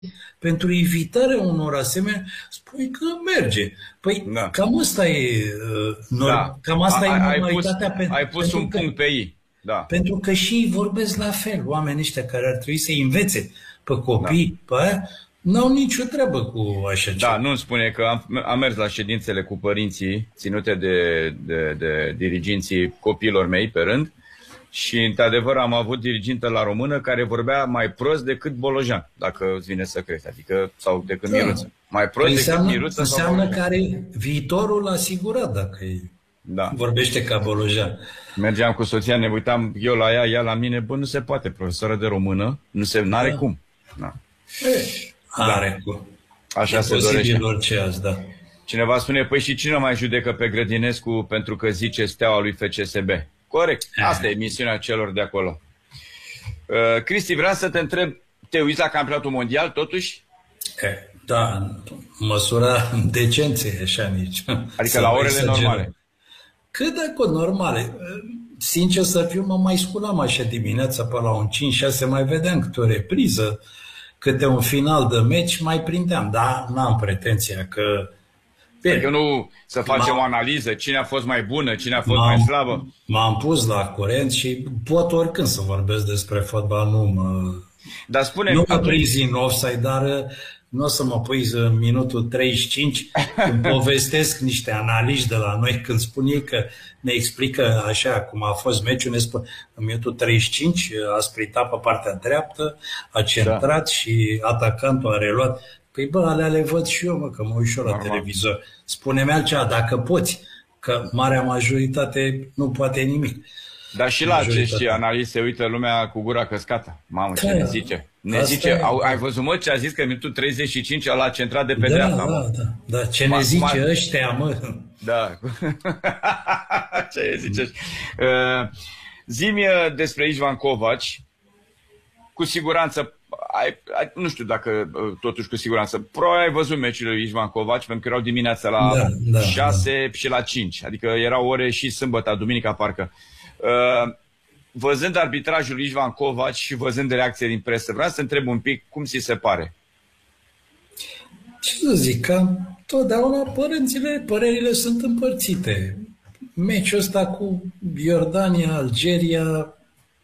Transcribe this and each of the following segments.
pentru evitarea unor asemenea, spui că merge. Păi Da. cam asta e, Da. cam asta e Ai normalitatea. ai pus un punct pe ei. Da. Pentru că și ei vorbesc la fel. Oamenii ăștia care ar trebui să învețe pe copii, pe aia, n-au nicio treabă cu așa ceva. Da, nu-mi spune că am mers la ședințele cu părinții ținute de diriginții copiilor mei pe rând și, într-adevăr, am avut dirigintă la română care vorbea mai prost decât Bolojan, dacă îți vine să crezi, adică, sau decât Miruță. Mai prost decât Miruță. Înseamnă că are viitorul asigurat dacă vorbește ca Bolojan. Mergeam cu soția, ne uitam eu la ea la mine, bă, nu se poate, profesoră de română, n-are cum. Da. Are cum. Așa se dorește. Orice azi, da. Cineva spune, păi și cine mai judecă pe Grădinescu pentru că zice steaua lui FCSB? Corect, asta e misiunea celor de acolo. Cristi, vreau să te întreb, te uiți la campionatul mondial totuși? Da, măsura decenței, așa nici. Adică la orele normale. Cât de normale. Sincer să fiu, mă mai sculam așa dimineața pe la un 5-6, mai vedeam câte o repriză, câte un final de meci, mai prindeam. Dar n-am pretenția că... Adică nu să facem o analiză, cine a fost mai bună, cine a fost mai slabă? M-am pus la curent și pot oricând să vorbesc despre fotbal, nu mă prizi în offside, dar nu o să mă pui în minutul 35 când povestesc niște analiști de la noi, când spun ei că ne explică așa cum a fost meciul, ne spun în minutul 35 a sprintat pe partea dreaptă, a centrat și atacantul a reluat. Păi bă, alea le văd și eu, mă, că mă uit și eu la televizor. Spune-mi altceva, dacă poți, că marea majoritate nu poate nimic. Dar și la acești analiști se uită lumea cu gura căscată. Mamă, ce ne zice? Ne zice, ai văzut, mă, ce a zis că în minutul 35 l-a centrat de pe dreapta? Da, ce ne zice ăștia, mă? Da. Ce ne zice? Zi-mi despre Ișvan Covaci. Cu siguranță, nu știu dacă totuși cu siguranță, probabil ai văzut meciurile lui Ișvan Covaci, pentru că erau dimineața la 6 și la 5, adică erau ore și sâmbătă, duminica parcă. Văzând arbitrajul lui Ișvan Covaci și văzând de reacție din presă, vreau să întreb un pic cum ți se pare? Ce să zic, că totdeauna părerile sunt împărțite. Meciul ăsta cu Iordania, Algeria...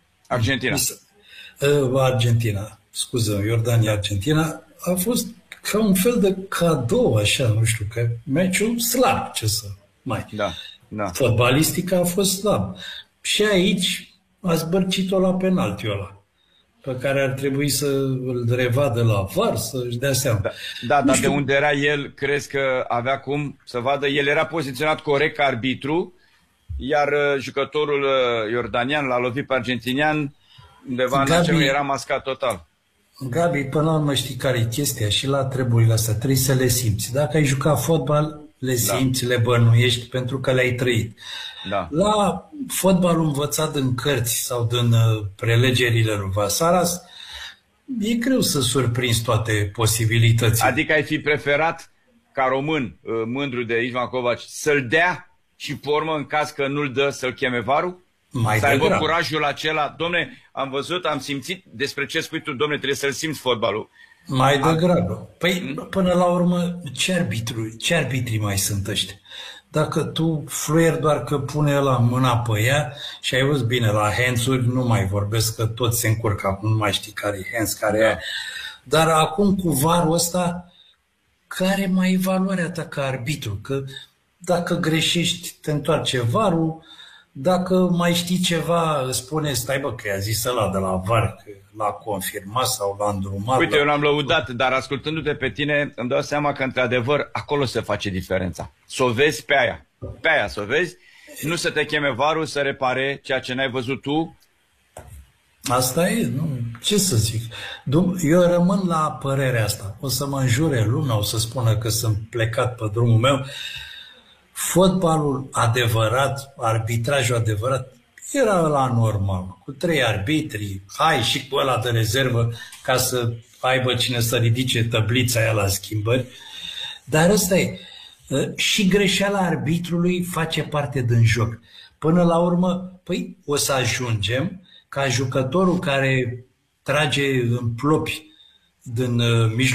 Argentina, scuză, Iordania, Argentina, a fost ca un fel de cadou, așa, nu știu, că meciul slab, ce să mai... Da. Fotbalistica a fost slab. Și aici a zbărcit-o la penaltiul ăla, pe care ar trebui să îl revadă la VAR, să-și dea seama. Dar de unde era el, crezi că avea cum să vadă? El era poziționat corect ca arbitru, iar jucătorul iordanian l-a lovit pe argentinian, undeva în acel era mascat total. Gabi, până la urmă știi care e chestia și la treburile astea, trebuie să le simți. Dacă ai jucat fotbal, le simți, le bănuiești pentru că le-ai trăit. Da. La fotbalul învățat din cărți sau din prelegerile lui Vasaras, e greu să surprinzi toate posibilitățile. Adică ai fi preferat ca român mândru de Ișvan Covaci să-l dea și pe urmă, în caz că nu-l dă, să-l cheme varul? Să aibă curajul acela, domne, am văzut, am simțit, despre ce spui tu, domne, trebuie să-l simți fotbalul. Mai degrabă. Păi, până la urmă, ce arbitri mai sunt ăștia? Dacă tu fluieri doar că pune la mâna pe ea și ai văzut bine, la hands-uri nu mai vorbesc, că toți se încurcă acum, nu mai știi care e hands, care e. Dar acum cu VAR-ul ăsta, care mai e valoarea ta ca arbitru? Că dacă greșești, te întoarce VAR-ul, dacă mai știi ceva, spune, stai bă, că i-a zis ăla de la VAR, că l-a confirmat sau l-a îndrumat. Uite, eu l-am lăudat, dar ascultându-te pe tine, îmi dau seama că, într-adevăr, acolo se face diferența. Să o vezi pe aia. Pe aia să o vezi, nu să te cheme VAR-ul să repare ceea ce n-ai văzut tu. Asta e, nu? Ce să zic? Eu rămân la părerea asta. O să mă înjure lumea, o să spună că sunt plecat pe drumul meu. Fotbalul adevărat, arbitrajul adevărat, era ăla normal, cu 3 arbitri, hai și cu ăla de rezervă ca să aibă cine să ridice tăblița aia la schimbări. Dar ăsta e. Și greșeala arbitrului face parte din joc. Până la urmă, păi o să ajungem ca jucătorul care trage în plopi din mijlocul